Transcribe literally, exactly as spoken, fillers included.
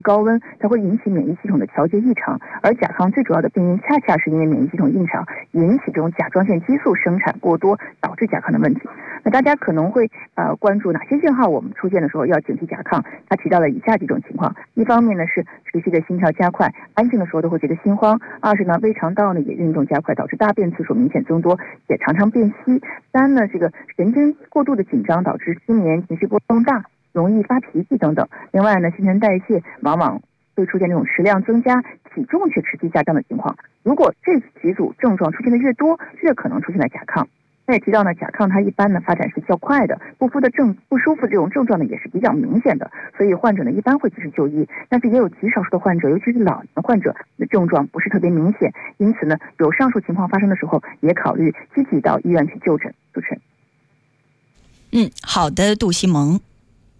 高温，它会引起免疫系统的调节异常，而甲亢最主要的病因恰恰是因为免疫系统异常引起这种甲状腺激素生产过多，导致甲亢的问题。那大家可能会呃关注哪些信号我们出现的时候要警惕甲亢？它提到了以下几种情况：一方面呢是持续的心跳加快，安静的时候都会觉得心慌；二是呢胃肠道呢也运动加快，导致大便次数明显增多，也常常便稀；三呢这个神经过度的紧张导致失眠、情绪波动大，容易发脾气等等。另外呢，新陈代谢往往会出现这种食量增加，体重却持续下降的情况。如果这几组症状出现的越多，越可能出现了甲亢。他也提到呢，甲亢它一般呢发展是较快的，不舒服的症不舒服这种症状呢也是比较明显的，所以患者呢一般会及时就医。但是也有极少数的患者，尤其是老年患者的症状不是特别明显，因此呢，有上述情况发生的时候，也考虑积极到医院去就诊。主持人， 嗯，好的，杜西萌。